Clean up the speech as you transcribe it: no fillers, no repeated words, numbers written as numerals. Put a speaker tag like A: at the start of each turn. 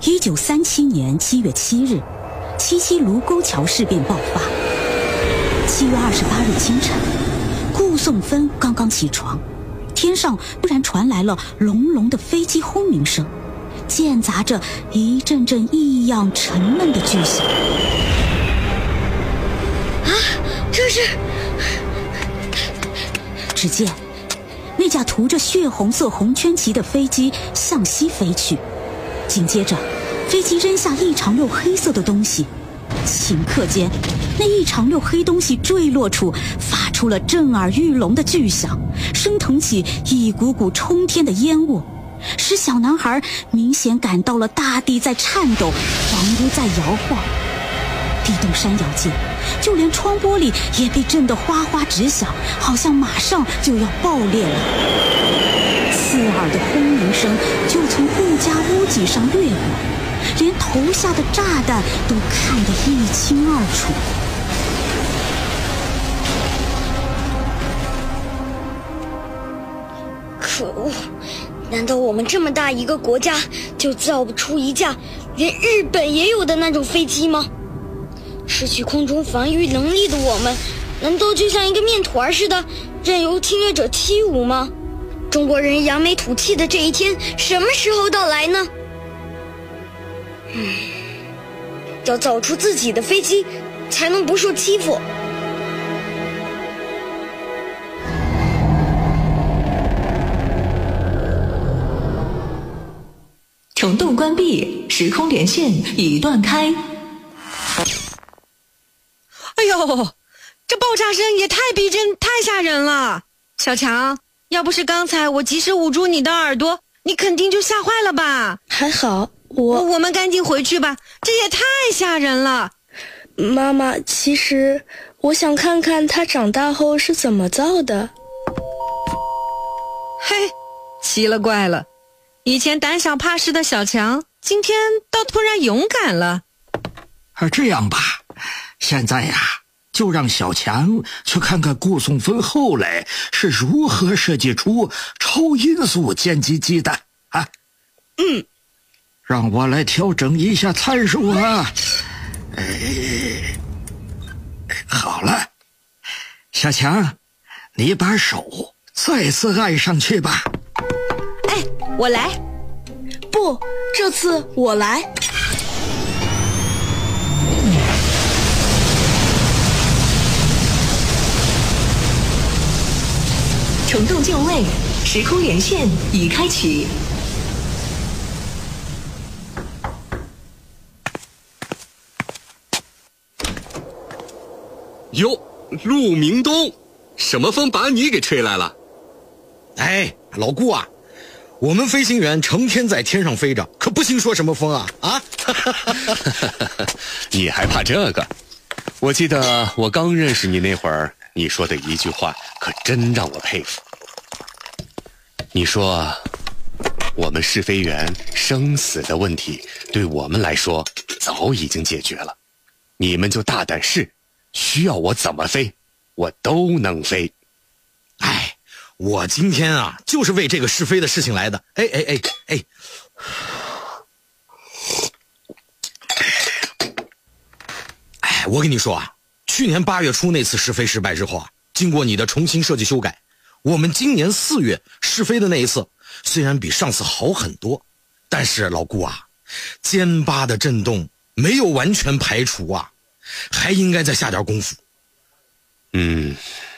A: 1937年7月7日，七七卢沟桥事变爆发。7月28日清晨，顾颂芬刚刚起床，天上突然传来了隆隆的飞机轰鸣声，间杂着一阵阵异样沉闷的巨响。
B: 啊，这是……
A: 只见那架涂着血红色红圈旗的飞机向西飞去，紧接着飞机扔下一长溜黑色的东西，顷刻间那一长溜黑东西坠落处发出了震耳欲聋的巨响，升腾起一股股冲天的烟雾，使小男孩明显感到了大地在颤抖，房屋在摇晃。地动山摇间，就连窗玻璃也被震得哗哗直响，好像马上就要爆裂了。刺耳的轰鸣声就从顾家屋脊上掠过，连投下的炸弹都看得一清二楚。
B: 可恶！难道我们这么大一个国家就造不出一架连日本也有的那种飞机吗？失去空中防御能力的我们，难道就像一个面团似的，任由侵略者欺侮吗？中国人扬眉吐气的这一天什么时候到来呢？要造出自己的飞机，才能不受欺负。
C: 虫洞关闭，时空连线已断开。
D: 哎呦，这爆炸声也太逼真，太吓人了！小强，要不是刚才我及时捂住你的耳朵，你肯定就吓坏了吧？
E: 还好
D: 我们赶紧回去吧，这也太吓人了。
E: 妈妈，其实我想看看他长大后是怎么造的。
D: 嘿，奇了怪了，以前胆小怕事的小强，今天倒突然勇敢了。
F: 这样吧，现在呀，就让小强去看看顾颂芬后来是如何设计出超音速歼击机的啊。让我来调整一下参数啊。好了，小强，你把手再次按上去吧。
D: 哎，我来。
E: 不，这次我来。
C: 虫洞就位，时空连线已开启。
G: 哟，陆明东，什么风把你给吹来了？
H: 哎，老顾啊，我们飞行员成天在天上飞着，可不兴说什么风啊啊！
G: 你还怕这个？我记得我刚认识你那会儿，你说的一句话可真让我佩服。你说我们试飞员生死的问题对我们来说早已经解决了，你们就大胆试，需要我怎么飞我都能飞。
H: 哎，我今天啊就是为这个试飞的事情来的。我跟你说啊，去年8月初那次试飞失败之后啊，经过你的重新设计修改，我们今年4月试飞的那一次虽然比上次好很多，但是老顾啊，歼8的震动没有完全排除啊，还应该再下点功夫。